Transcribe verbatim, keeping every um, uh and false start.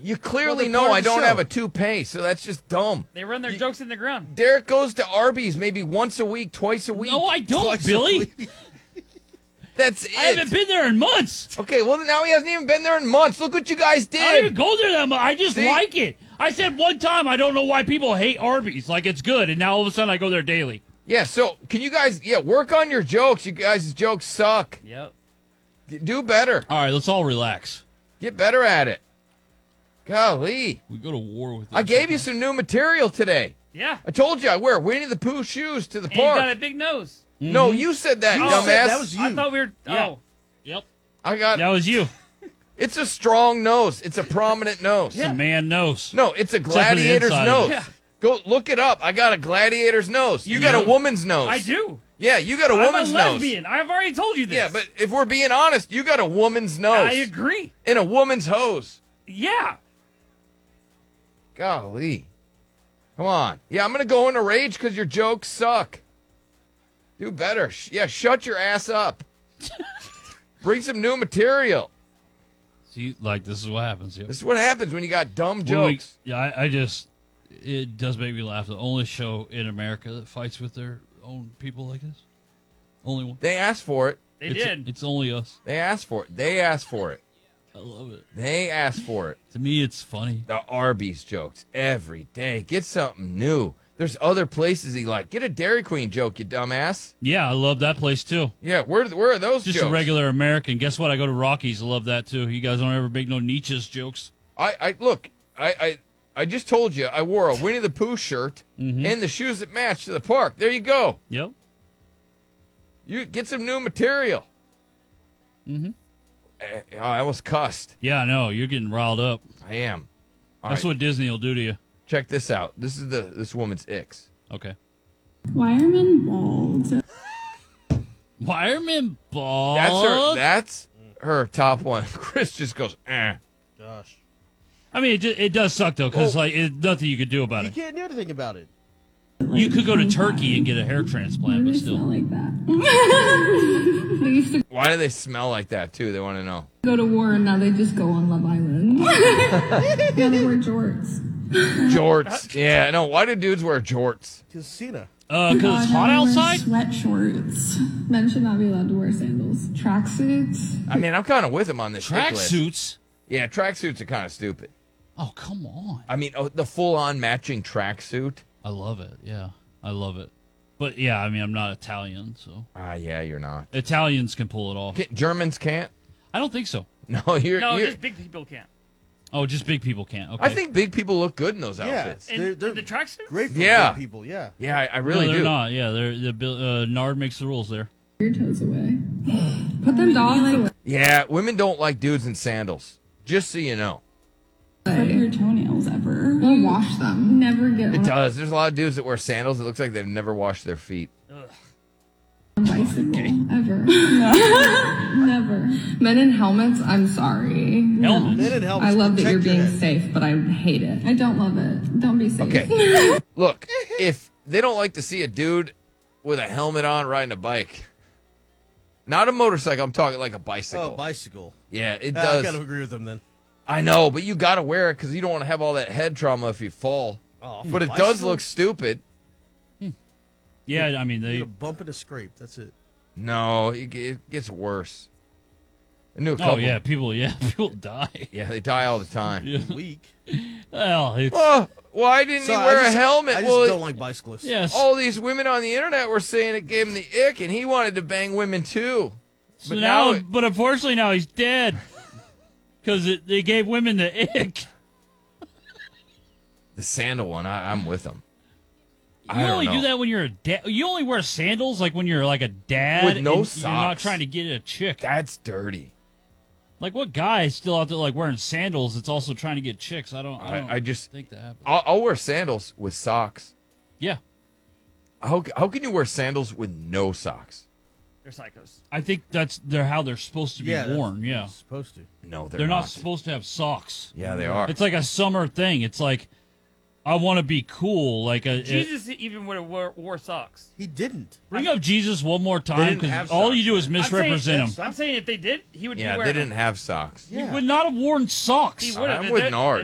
You clearly Well, know they're part I of the don't show. have a toupee, so that's just dumb. They run their You- jokes in the ground. Derek goes to Arby's maybe once a week, twice a week. No, I don't, Twice a Billy. week. That's it. I haven't been there in months. Okay, well, now he hasn't even been there in months. Look what you guys I don't even did. go there that much. I just See? like it. I said one time, I don't know why people hate Arby's. Like, it's good. And now all of a sudden I go there daily. Yeah, so can you guys, yeah, work on your jokes. You guys' jokes suck. Yep. Do better. All right, let's all relax. Get better at it. Golly. We go to war with this. I gave you some new material today. Yeah. I told you I wear Winnie the Pooh shoes to the And he's got a park. big nose. No, you said that, You dumbass. said that was you. I thought we were. Yeah. Oh. Yep. I got That was you. It's a strong nose. It's a prominent nose. It's a man nose. No, it's a for the gladiator's inside of nose. it. Yeah. Go look it up. I got a gladiator's nose. You You got a do? woman's nose. I do. Yeah, you got a I'm woman's a nose. lesbian. I've already told you this. Yeah, but if we're being honest, you got a woman's nose. I agree. In a woman's hose. Yeah. Golly. Come on. Yeah, I'm going to go into rage because your jokes suck. Do better. Sh- Yeah, shut your ass up. Bring some new material. See, like, this is what happens. Yep. This is what happens when you got dumb When we- jokes. yeah, I, I just, it does make me laugh. The only show in America that fights with their own people like this. Only one. They asked for it. They it's, did. It's only us. They asked for it. They asked for it. I love it. They asked for it. To me, it's funny. The Arby's jokes every day. Get something new. There's other places he like. Get a Dairy Queen joke, you dumbass. Yeah, I love that place too. Yeah, where where are those Just jokes? a regular American. Guess what? I go to Rockies. I love that too. You guys don't ever make no Nietzsche's jokes. I, I look. I, I I just told you I wore a Winnie the Pooh shirt Mm-hmm. and the shoes that match to the park. There you go. Yep. You get some new material. Mm-hmm. Eh, I almost cussed. Yeah, I know. You're getting riled up. I am. All That's right, what Disney will do to you. check this out. This is the this woman's icks. Okay. Why are men bald? Wireman ball. That's her. That's her top one. Chris just goes. Eh. Gosh. I mean, it, ju- it does suck though, because like it's nothing you could do about You it. can't do anything about it. You could go to Turkey and get a hair Why transplant, do but they smell still. like that? They used to Why do they smell like that too? They want to know. go to war and now they just go on Love Island. Yeah, they wear jorts. Jorts. Yeah. No. Why do dudes wear jorts? Because Cena. Uh, because it's hot outside. Sweat shorts. Men should not be allowed to wear sandals. Tracksuits. I mean, I'm kind of with him on this. ick list. Tracksuits. Yeah, tracksuits are kind of stupid. Oh, come on. I mean, oh, the full-on matching tracksuit. I love it. Yeah, I love it. But yeah, I mean, I'm not Italian, so Ah, yeah, you're not. Italians can pull it off. Can- Germans can't. I don't think so. No, you're. No, you're just big people can't. Oh, just big people can't. Okay. I think big people look good in those Yeah. outfits. And They're, they're the tracksuit? great for Yeah. big people, yeah. Yeah, I, I no, really they're do. not. Yeah, they're the uh, Nard makes the rules there. Your toes away. Put them dogs away. Yeah, women don't like dudes in sandals. Just so you know, Rip your toenails ever. We'll wash them. Never get it on does. There's a lot of dudes that wear sandals. It looks like they've never washed their feet. a bicycle ever. No. Never. Men in helmets, I'm sorry. Helmets? Men in helmets I love that protect you're your being head. safe, but I hate it. I don't love it. Don't be safe. Okay, look, if they don't like to see a dude with a helmet on riding a bike, not a motorcycle. I'm talking like a bicycle. Oh, bicycle. Yeah, it Ah, does. I gotta agree with them then. I know, but you got to wear it because you don't want to have all that head trauma if you fall. Oh, But it does bicycle? look stupid. Yeah, I mean You they. get a bump and a scrape. That's it. No, it, ge- it gets worse. I knew a Oh couple. yeah, people. Yeah, people die. Yeah, they die all the time. Yeah. Weak. Well, it's Oh, why didn't So he I wear just- a helmet? I just Well, don't like bicyclists. yes. all these women on the internet were saying it gave him the ick, and he wanted to bang women too. So But now, now it- but unfortunately now he's dead because they gave women the ick. The sandal one, I, I'm with him. I You don't only know. do that when you're a dad. You only wear sandals like when you're like a dad With no and You're not socks. trying to get a chick. That's dirty. Like what guy is still out there like wearing sandals? That's also trying to get chicks. I don't. I, don't I, I just, think that happens. I'll, I'll wear sandals with socks. Yeah, How, how can you wear sandals with no socks? They're psychos. I think that's they're how they're supposed to be Yeah, that's worn. what Yeah, you're supposed to. No, they're, they're not not. supposed to have socks. Yeah, they are. It's like a summer thing. It's like I want to be cool. Like a, Jesus even would have wore, wore socks. He didn't. bring up Jesus one more time didn't because have all socks, you do is man. misrepresent I'm him. saying, I'm saying if they did, he would Yeah, be they wearing didn't them. have socks. He Yeah. would not have worn socks. He would have. I'm with If Nard.